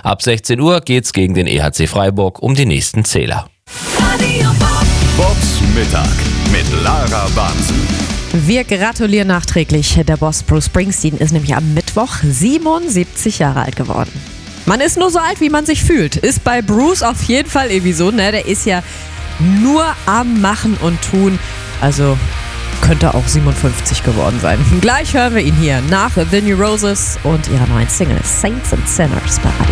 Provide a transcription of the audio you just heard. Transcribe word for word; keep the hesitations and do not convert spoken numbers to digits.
Ab sechzehn Uhr geht's gegen den E H C Freiburg um die nächsten Zähler. Bobs Mittag mit Lara Bansen. Wir gratulieren nachträglich. Der Boss Bruce Springsteen ist nämlich am Mittwoch siebenundsiebzig Jahre alt geworden. Man ist nur so alt, wie man sich fühlt. Ist bei Bruce auf jeden Fall irgendwie so, ne? Der ist ja nur am Machen und Tun. Also könnte auch siebenundfünfzig geworden sein. Gleich hören wir ihn hier nach The New Roses und ihrer neuen Single Saints and Sinners bei Radio.